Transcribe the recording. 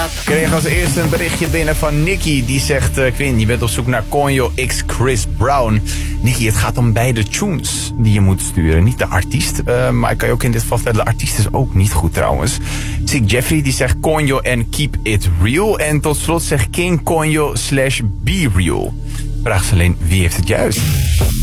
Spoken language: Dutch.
Ik kreeg als eerste een berichtje binnen van Nicky. Die zegt, Quinn, je bent op zoek naar Conjo x Chris Brown. Nicky, het gaat om beide tunes die je moet sturen. Niet de artiest, maar ik kan je ook in dit geval vertellen, de artiest is ook niet goed trouwens. Zie Jeffrey, die zegt Conjo en Keep It Real. En tot slot zegt King Conjo /Be Real. Vraag is alleen, wie heeft het juist?